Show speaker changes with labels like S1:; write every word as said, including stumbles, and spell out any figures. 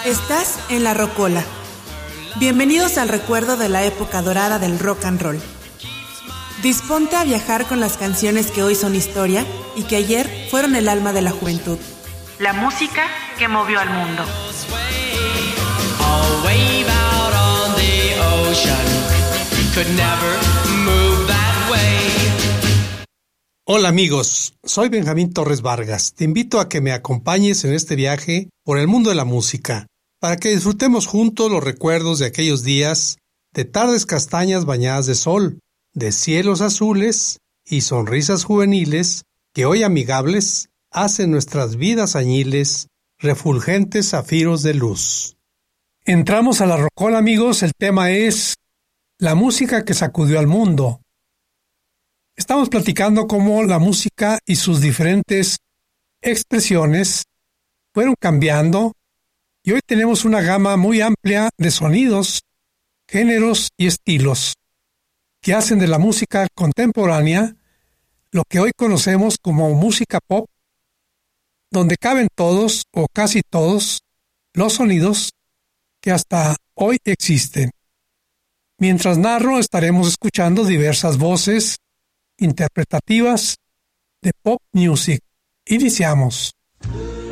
S1: Estás en La Rocola. Bienvenidos al recuerdo de la época dorada del rock and roll. Disponte a viajar con las canciones que hoy son historia y que ayer fueron el alma de la juventud. La música que movió al mundo.
S2: Hola amigos, soy Benjamín Torres Vargas. Te invito a que me acompañes en este viaje por el mundo de la música, para que disfrutemos juntos los recuerdos de aquellos días, de tardes castañas bañadas de sol, de cielos azules y sonrisas juveniles que hoy amigables hacen nuestras vidas añiles refulgentes zafiros de luz.
S3: Entramos a La Rocola, amigos. El tema es la música que sacudió al mundo. Estamos platicando cómo la música y sus diferentes expresiones fueron cambiando y hoy tenemos una gama muy amplia de sonidos, géneros y estilos que hacen de la música contemporánea lo que hoy conocemos como música pop, donde caben todos o casi todos los sonidos que hasta hoy existen. Mientras narro, estaremos escuchando diversas voces interpretativas de pop music. Iniciamos.